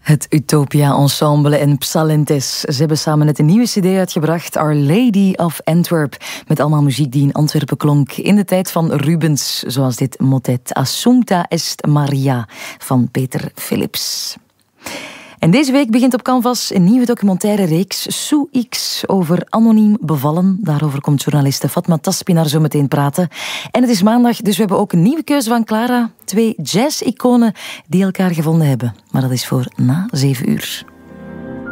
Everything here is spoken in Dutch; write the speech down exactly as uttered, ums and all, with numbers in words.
Het Utopia Ensemble en Psalentes. Ze hebben samen net een nieuwe cd uitgebracht, Our Lady of Antwerp. Met allemaal muziek die in Antwerpen klonk in de tijd van Rubens. Zoals dit motet Assumpta est Maria van Peter Philips. En deze week begint op Canvas een nieuwe documentaire reeks, Sue X, over anoniem bevallen. Daarover komt journaliste Fatma Taspinar zo meteen praten. En het is maandag, dus we hebben ook een nieuwe keuze van Clara. Twee jazz-iconen die elkaar gevonden hebben. Maar dat is voor na zeven uur.